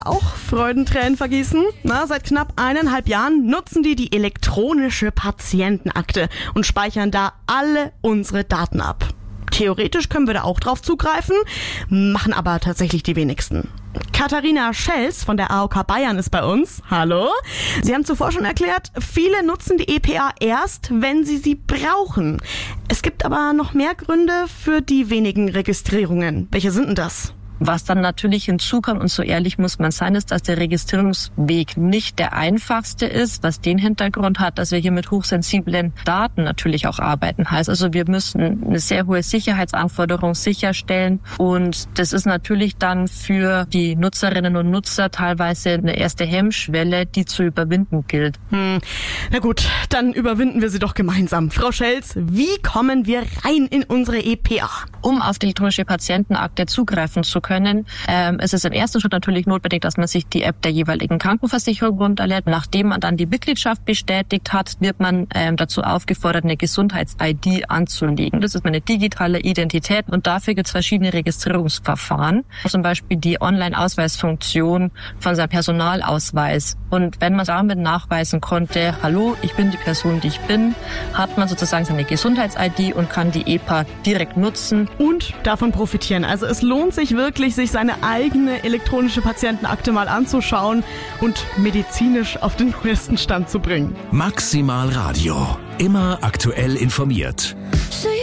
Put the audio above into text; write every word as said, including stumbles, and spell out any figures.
Auch Freudentränen vergießen? Na, seit knapp eineinhalb Jahren nutzen die die elektronische Patientenakte und speichern da alle unsere Daten ab. Theoretisch können wir da auch drauf zugreifen, machen aber tatsächlich die wenigsten. Katharina Schels von der A O K Bayern ist bei uns. Hallo. Sie haben zuvor schon erklärt, viele nutzen die E P A erst, wenn sie sie brauchen. Es gibt aber noch mehr Gründe für die wenigen Registrierungen. Welche sind denn das? Was dann natürlich hinzukommt, und so ehrlich muss man sein, ist, dass der Registrierungsweg nicht der einfachste ist, was den Hintergrund hat, dass wir hier mit hochsensiblen Daten natürlich auch arbeiten. Heißt also, wir müssen eine sehr hohe Sicherheitsanforderung sicherstellen und das ist natürlich dann für die Nutzerinnen und Nutzer teilweise eine erste Hemmschwelle, die zu überwinden gilt. Hm. Na gut, dann überwinden wir sie doch gemeinsam. Frau Schels, wie kommen wir rein in unsere E P A? Um auf die elektronische Patientenakte zugreifen zu können, können. Ähm, es ist im ersten Schritt natürlich notwendig, dass man sich die App der jeweiligen Krankenversicherung runterlädt. Nachdem man dann die Mitgliedschaft bestätigt hat, wird man ähm, dazu aufgefordert, eine Gesundheits-I D anzulegen. Das ist eine digitale Identität und dafür gibt es verschiedene Registrierungsverfahren. Zum Beispiel die Online-Ausweisfunktion von seinem Personalausweis. Und wenn man damit nachweisen konnte, hallo, ich bin die Person, die ich bin, hat man sozusagen seine Gesundheits-I D und kann die E P A direkt nutzen. Und davon profitieren. Also es lohnt sich wirklich, sich seine eigene elektronische Patientenakte mal anzuschauen und medizinisch auf den neuesten Stand zu bringen. Maximal Radio. Immer aktuell informiert.